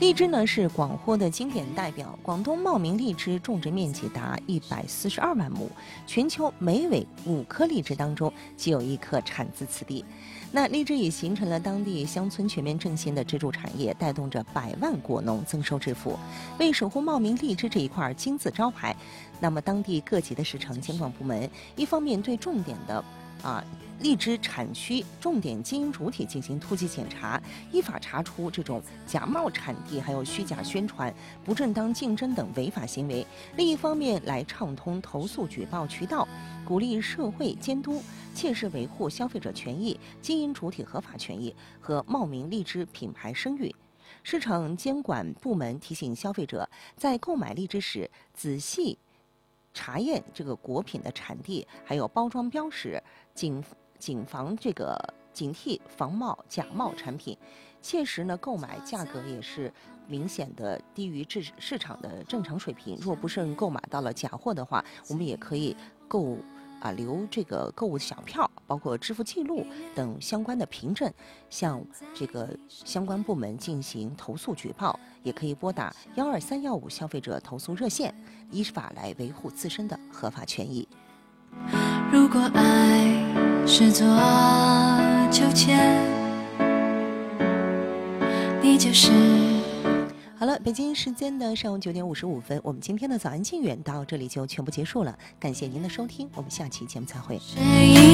荔枝呢是广货的经典代表，广东茂名荔枝种植面积达142万亩，全球每尾5颗荔枝当中即有1颗产自此地。那荔枝也形成了当地乡村全面振兴的支柱产业，带动着百万果农增收致富，为守护茂名荔枝这一块金字招牌。那么当地各级的市场监管部门，一方面对重点的荔枝产区重点经营主体进行突击检查，依法查出这种假冒产地、还有虚假宣传、不正当竞争等违法行为；另一方面来畅通投诉举报渠道，鼓励社会监督，切实维护消费者权益、经营主体合法权益和茂名荔枝品牌声誉。市场监管部门提醒消费者，在购买荔枝时仔细查验这个果品的产地，还有包装标识，警惕仿冒假冒产品。切实呢，购买价格也是明显的低于市场的正常水平。若不慎购买到了假货的话，我们也可以留这个购物小票，包括支付记录等相关的凭证，向这个相关部门进行投诉举报，也可以拨打12315消费者投诉热线，依法来维护自身的合法权益。 如果爱是座秋千，你就是好了，北京时间的上午9点55分，我们今天的早安静远到这里就全部结束了，感谢您的收听，我们下期节目再会。